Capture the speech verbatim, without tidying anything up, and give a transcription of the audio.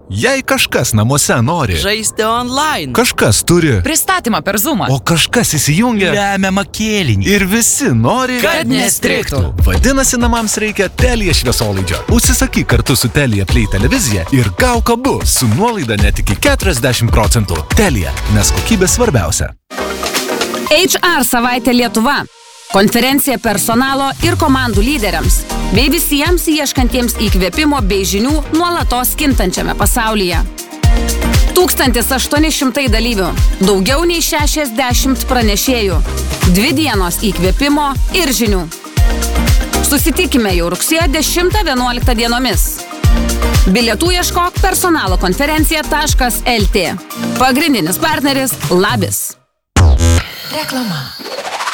Jei kažkas namuose nori žaisti online, kažkas turi pristatymą per Zoomą, o kažkas įsijungia lemiamą kėlinį ir visi nori, kad nestrigtų. Vadinasi, namams reikia Telia šviesolaidžio. Užsisakyk kartu su Telia Play televizija ir gauk abu su nuolaida net iki keturiasdešimt procentų. Telia, nes kokybė svarbiausia. H R savaitė Lietuva. Konferencija personalo ir komandų lyderiams, bei visiems ieškantiems įkvėpimo bei žinių nuolatos kintančiame pasaulyje. tūkstantis aštuoni šimtai dalyvių, daugiau nei šešiasdešimt pranešėjų, dvi dienos įkvėpimo ir žinių. Susitikime jau rugsėjo dešimtą vienuoliktą dienomis. Bilietų ieškok personalo konferencija taškas L T. Pagrindinis partneris Labis. reklama.